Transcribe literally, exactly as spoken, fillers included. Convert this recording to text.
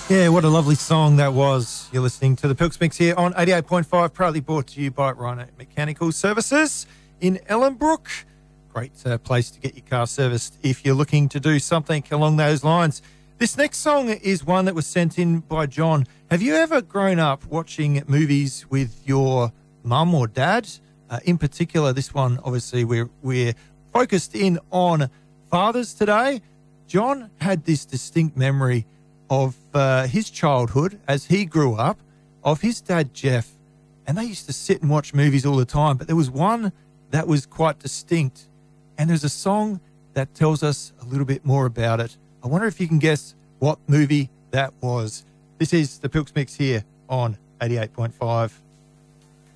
Yeah, what a lovely song that was. You're listening to the Pilks Mix here on eighty-eight point five, proudly brought to you by Rhino Mechanical Services in Ellenbrook. Great uh, place to get your car serviced if you're looking to do something along those lines. This next song is one that was sent in by John. Have you ever grown up watching movies with your mum or dad? Uh, in particular, this one, obviously, we're, we're focused in on fathers today. John had this distinct memory of uh, his childhood as he grew up, of his dad, Jeff, and they used to sit and watch movies all the time, but there was one that was quite distinct, and there's a song that tells us a little bit more about it. I wonder if you can guess what movie that was. This is the Pilks Mix here on eighty-eight point five.